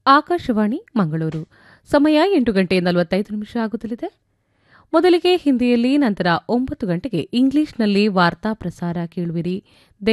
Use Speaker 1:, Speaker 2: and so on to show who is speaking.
Speaker 1: ಆಕಾಶವಾಣಿ ಮಂಗಳೂರು ಸಮಯ 8:45 ಆಗುತ್ತಲಿದೆ. ಮೊದಲಿಗೆ ಹಿಂದಿಯಲ್ಲಿ, ನಂತರ 9 ಗಂಟೆಗೆ ಇಂಗ್ಲಿಷ್ನಲ್ಲಿ ವಾರ್ತಾ ಪ್ರಸಾರ ಕೇಳುವಿರಿ.